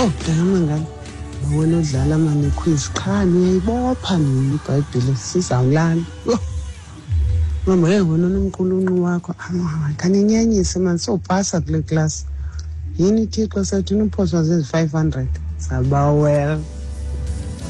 mntana ngani, wena udlala mani quiz qha niyayibopha nini iBhayibhile sizawulala. Mama wena nomqulunqu wakho kaninyenyise mani sopasa kule class. Yini Thixo sethu uniphosa zezi 500 sabawela.